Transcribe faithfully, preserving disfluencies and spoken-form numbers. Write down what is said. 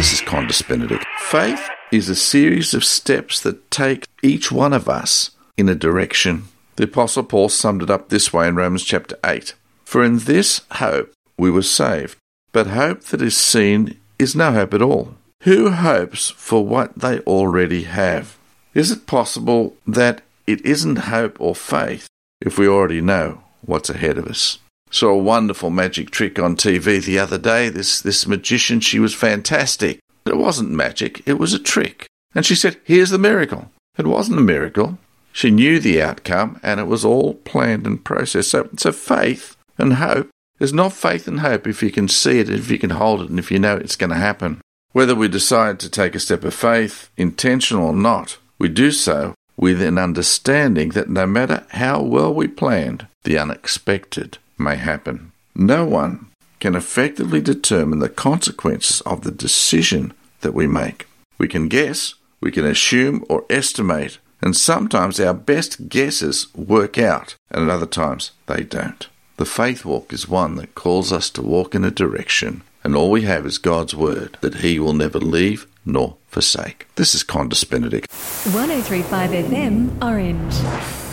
This is Qantas Benedict. Faith is a series of steps that take each one of us in a direction. The Apostle Paul summed it up this way in Romans chapter eight. For in this hope we were saved, but hope that is seen is no hope at all. Who hopes for what they already have? Is it possible that it isn't hope or faith if we already know what's ahead of us? Saw a wonderful magic trick on T V the other day. This, this magician, she was fantastic. It wasn't magic, it was a trick. And she said, here's the miracle. It wasn't a miracle. She knew the outcome, and it was all planned and processed. So, so faith and hope is not faith and hope if you can see it, if you can hold it, and if you know it's going to happen. Whether we decide to take a step of faith, intentional or not, we do so with an understanding that no matter how well we planned, the unexpected may happen. No one can effectively determine the consequences of the decision that we make. We can guess, we can assume or estimate, and sometimes our best guesses work out, and at other times they don't. The faith walk is one that calls us to walk in a direction, and all we have is God's word that he will never leave nor forsake. This is Qantas Benedict. one oh three point five F M, Orange.